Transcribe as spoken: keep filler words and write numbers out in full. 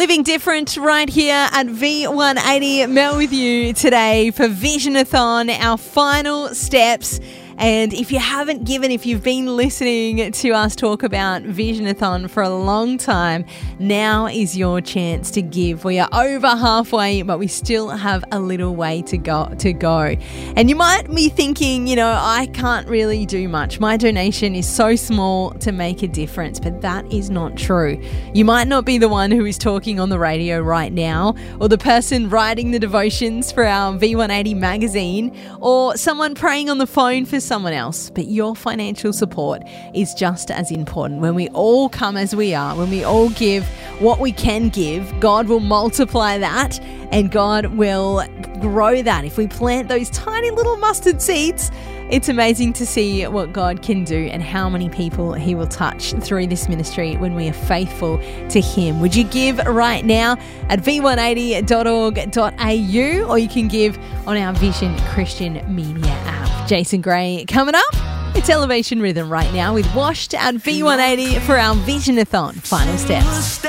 Giving different right here at V one eighty. Mel with you today for Visionathon, our final steps. And if you haven't given, if you've been listening to us talk about Visionathon for a long time, now is your chance to give. We are over halfway, but we still have a little way to go. To go. And you might be thinking, you know, I can't really do much. My donation is so small to make a difference, but that is not true. You might not be the one who is talking on the radio right now, or the person writing the devotions for our V one eighty magazine, or someone praying on the phone for someone else, but your financial support is just as important. When we all come as we are, when we all give what we can give, God will multiply that and God will grow that. If we plant those tiny little mustard seeds, it's amazing to see what God can do and how many people he will touch through this ministry when we are faithful to him. Would you give right now at v one eighty dot org dot a u, or you can give on our Vision Christian Media app. Jason Gray coming up. It's Elevation Rhythm right now with Washed at V one eighty for our Visionathon final steps.